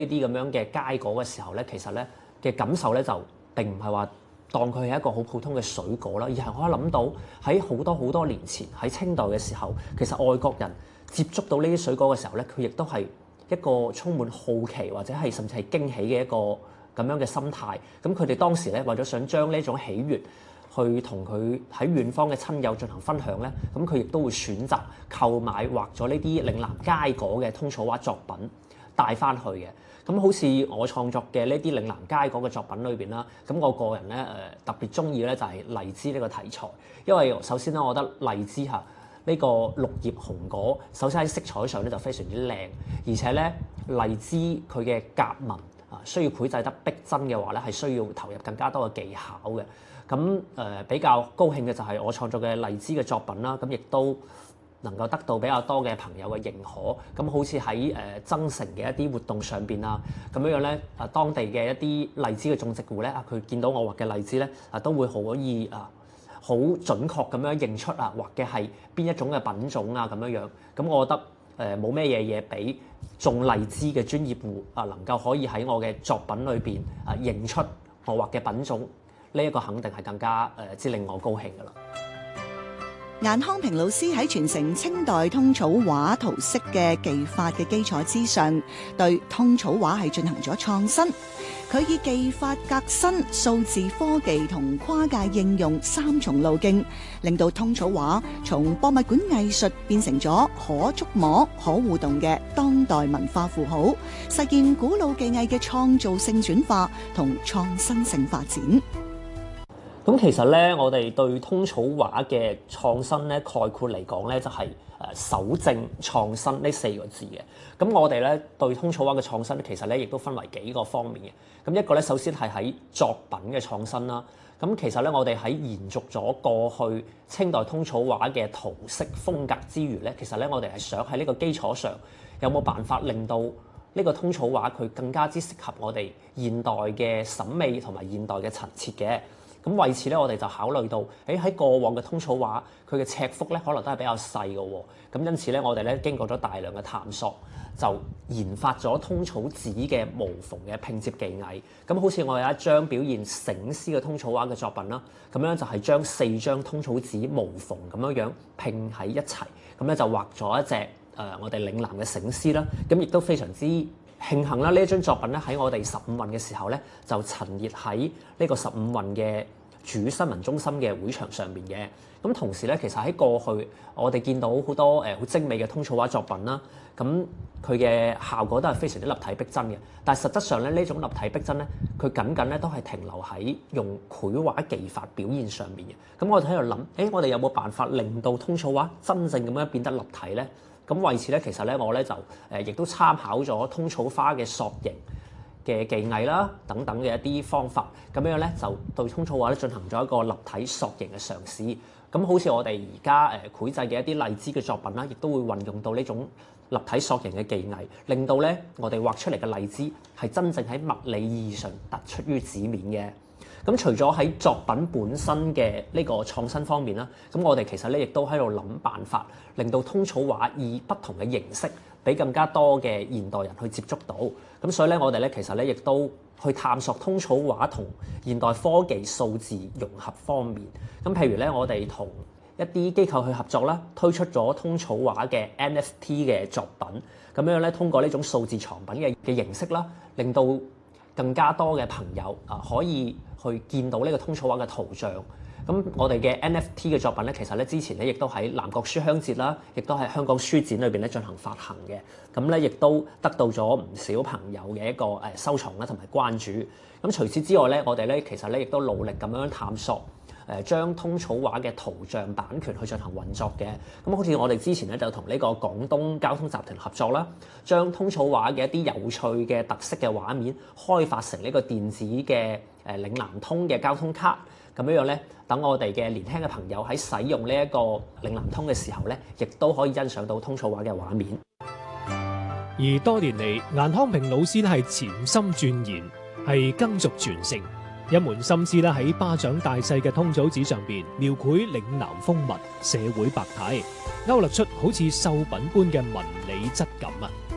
呢啲咁樣嘅佳果嘅時候咧，其實咧嘅感受咧就並唔係話當佢係一個好普通嘅水果啦，而係我諗到喺好多年前喺清代嘅時候，其實外國人接觸到呢啲水果嘅時候咧，佢亦都係一個充滿好奇或者係甚至係驚喜嘅一個咁樣嘅心態。咁佢哋當時咧為咗想將呢種喜悅去同佢喺遠方嘅親友進行分享咧，咁佢亦都會選擇購買畫咗呢啲嶺南佳果嘅通草畫作品帶翻去嘅。咁好似我創作嘅呢啲嶺南佳果嘅作品裏邊啦，咁我個人咧特別中意咧就係荔枝呢個題材，因為首先咧我覺得荔枝嚇呢個綠葉紅果，首先喺色彩上咧就非常之靚，而且咧荔枝佢嘅夾紋需要繪製得逼真嘅話咧，係需要投入更加多嘅技巧嘅。咁比較高興嘅就係我創作嘅荔枝嘅作品啦，咁亦都能夠得到比較多嘅朋友嘅認可。咁好似喺增城嘅一啲活動上邊啊，咁樣咧當地嘅一啲荔枝嘅種植戶咧佢見到我畫嘅荔枝咧都會可以好準確咁樣認出畫嘅係邊一種嘅品種啊咁樣。咁我覺得冇咩嘢比種荔枝嘅專業戶能夠可以喺我嘅作品裏邊認出我畫嘅品種，呢一個肯定係更加之令我高興㗎啦。 顏康平老師喺傳承清代通草畫圖式嘅技法嘅基礎之上，對通草畫係進行咗創新。佢以技法革新、數字科技同跨界應用三重路徑，令到通草畫從博物館藝術變成咗可觸摸、可互動嘅當代文化符號，實現古老技藝嘅創造性轉化同創新性發展。 咁其實咧，我哋對通草畫嘅創新咧，概括嚟講咧，就係守正創新呢4個字嘅。咁我哋咧對通草畫嘅創新咧，其實咧亦都分為幾個方面嘅。咁一個咧，首先係喺作品嘅創新啦。咁其實咧，我哋喺延續咗過去清代通草畫嘅圖式風格之餘咧，其實咧我哋係想喺呢個基礎上有冇辦法令到呢個通草畫佢更加之適合我哋現代嘅審美同埋現代嘅陳設嘅。咁為此咧，我哋就考慮到，喺過往嘅通草畫，佢嘅尺幅咧可能都係比較細嘅喎。咁因此咧，我哋咧經過咗大量嘅探索，就研發咗通草紙嘅無縫嘅拼接技藝。咁好似我有一張表現醒獅嘅通草畫嘅作品啦，咁樣就係將4張通草紙無縫咁樣拼喺一齊，咁咧就畫咗一隻我哋嶺南嘅醒獅啦。咁亦都非常之慶幸啦！呢一張作品咧喺我哋15運嘅時候咧，就陳列喺呢個15運嘅主新聞中心嘅會場上邊嘅。咁同時咧，其實喺過去我哋見到好多好精美嘅通草畫作品啦，咁佢嘅效果都係非常之立體逼真嘅。但係實質上咧，呢種立體逼真咧，佢僅僅咧都係停留喺用繪畫技法表現上面嘅。咁我哋喺度諗，我哋有冇辦法令到通草畫真正咁樣變得立體咧？咁為此咧，其實咧我咧就亦都參考咗通草花嘅塑形嘅技藝啦，等等嘅一啲方法，咁樣咧就對通草畫咧進行咗一個立體塑形嘅嘗試。咁好似我哋而家繪製嘅一啲荔枝嘅作品啦，亦都會運用到呢種立體塑形嘅技藝，令到咧我哋畫出嚟嘅荔枝係真正喺物理意義上突出於紙面嘅。咁除咗喺作品本身嘅呢個創新方面啦，咁我哋其實咧亦都喺度諗辦法，令到通草畫以不同嘅形式，俾更加多嘅現代人去接觸到。咁所以咧，我哋咧其實咧亦都去探索通草畫同現代科技數字融合方面。咁譬如咧，我哋同一啲機構去合作啦，推出咗通草畫嘅 NFT 嘅作品。咁樣咧，通過呢種數字藏品嘅形式啦，令到更加多嘅朋友可以去見到呢個通草畫嘅圖像。咁我哋嘅 NFT 嘅作品咧，其實咧之前咧亦都喺南國書香節啦，亦都喺香港書展裏邊咧進行發行嘅。咁咧亦都得到咗唔少朋友嘅一個收藏啦同埋關注。咁除此之外咧，我哋咧其實咧亦都努力咁樣探索將通草畫嘅圖像版權去進行運作嘅。咁好似我哋之前咧就同呢個廣東交通集團合作啦，將通草畫嘅一啲有趣嘅特色嘅畫面開發成呢個電子嘅嶺南通嘅交通卡。咁樣咧，等我哋嘅年輕嘅朋友喺使用呢一個嶺南通嘅時候咧，亦都可以欣賞到通草畫嘅畫面。 而多年嚟，顏康平老師係潛心鑽研，係耕俗傳承，一門心思咧喺巴掌大細嘅通草紙上邊描繪嶺南風物、社會百態，勾勒出好似繡品般嘅紋理質感啊！而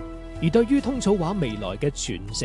而對於通草畫未來嘅傳承